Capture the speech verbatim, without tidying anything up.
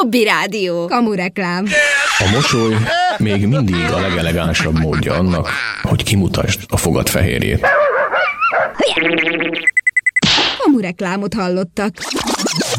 Jobbi Rádió. Kamureklám. A mosoly még mindig a legelegánsabb módja annak, hogy kimutasd a fogad fehérjét. Kamureklámot hallottak.